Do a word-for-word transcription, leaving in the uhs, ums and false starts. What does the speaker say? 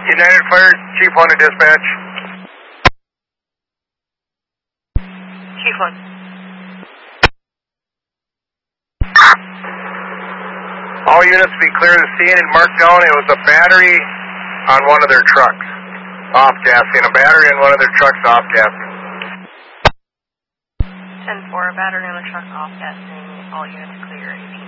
United Fire, Chief one to dispatch. Chief one. All units be clear of the scene and mark down it was a battery on one of their trucks. Off-gassing. A battery on one of their trucks off-gassing. ten four, a battery on the truck off-gassing. All units clear.